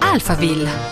Alphaville.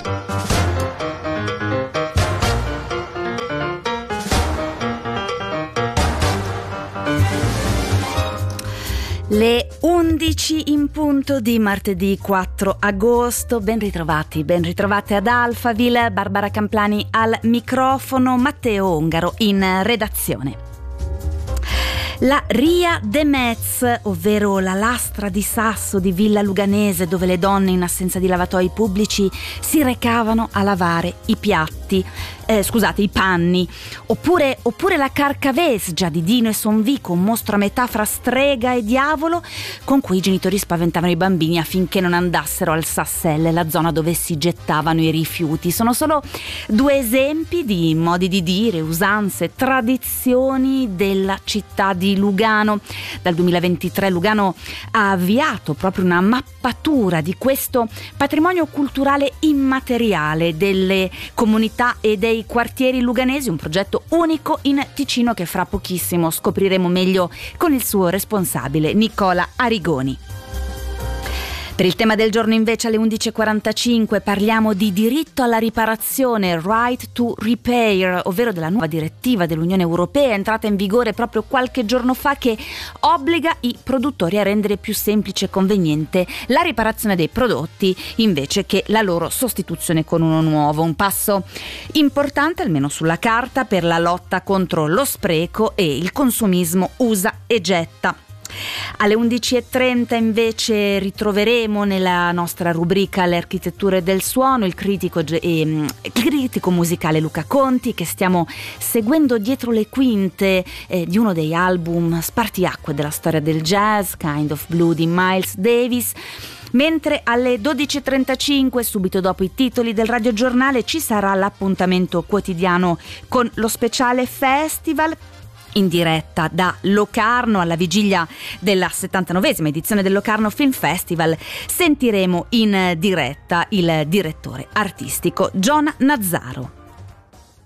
Le 11 in punto di martedì 4 agosto, ben ritrovate ad Alphaville, Barbara Camplani al microfono, Matteo Ongaro in redazione. La Ria de Metz, ovvero la lastra di sasso di Villa Luganese, dove le donne in assenza di lavatoi pubblici si recavano a lavare i panni, oppure la Carcavesgia di Dino e Sonvico, un mostro a metà fra strega e diavolo, con cui i genitori spaventavano i bambini affinché non andassero al Sasselle, la zona dove si gettavano i rifiuti. Sono solo due esempi di modi di dire, usanze, tradizioni della città di Lugano. Dal 2023 Lugano ha avviato proprio una mappatura di questo patrimonio culturale immateriale delle comunità e dei quartieri luganesi, un progetto unico in Ticino che fra pochissimo scopriremo meglio con il suo responsabile Nicola Arigoni. Per il tema del giorno invece alle 11.45 parliamo di diritto alla riparazione, right to repair, ovvero della nuova direttiva dell'Unione Europea entrata in vigore proprio qualche giorno fa, che obbliga i produttori a rendere più semplice e conveniente la riparazione dei prodotti invece che la loro sostituzione con uno nuovo. Un passo importante, almeno sulla carta, per la lotta contro lo spreco e il consumismo usa e getta. Alle 11.30 invece ritroveremo nella nostra rubrica Le architetture del suono il critico musicale Luca Conti, che stiamo seguendo dietro le quinte di uno dei album spartiacque della storia del jazz, Kind of Blue di Miles Davis. Mentre alle 12.35, subito dopo i titoli del radiogiornale, ci sarà l'appuntamento quotidiano con lo speciale festival in diretta da Locarno. Alla vigilia della 79esima edizione del Locarno Film Festival sentiremo in diretta il direttore artistico John Nazzaro.